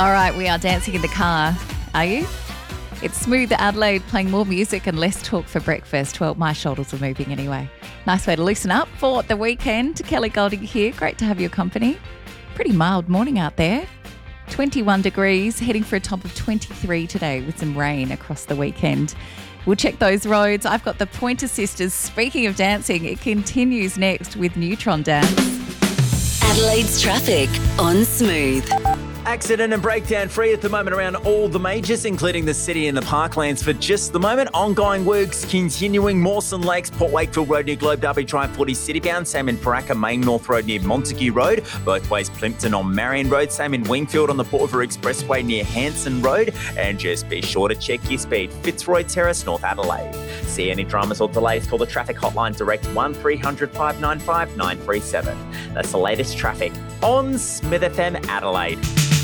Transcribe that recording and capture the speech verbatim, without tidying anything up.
All right, we are dancing in the car. Are you? It's Smooth Adelaide playing more music and less talk for breakfast. Well, my shoulders are moving anyway. Nice way to loosen up for the weekend. Kelly Golding here. Great to have your company. Pretty mild morning out there. twenty-one degrees, heading for a top of twenty-three today with some rain across the weekend. We'll check those roads. I've got the Pointer Sisters. Speaking of dancing, it continues next with Neutron Dance. Adelaide's traffic on Smooth. Accident and breakdown free at the moment around all the majors, including the city and the parklands for just the moment. Ongoing works continuing. Mawson Lakes, Port Wakefield Road near Globe Derby Drive forty citybound. Same in Paraka, Main North Road near Montague Road. Both ways Plimpton on Marion Road. Same in Wingfield on the Port River Expressway near Hanson Road. And just be sure to check your speed. Fitzroy Terrace, North Adelaide. See any dramas or delays, call the traffic hotline direct one three hundred, five nine five, nine three seven. That's the latest traffic on Smith F M Adelaide.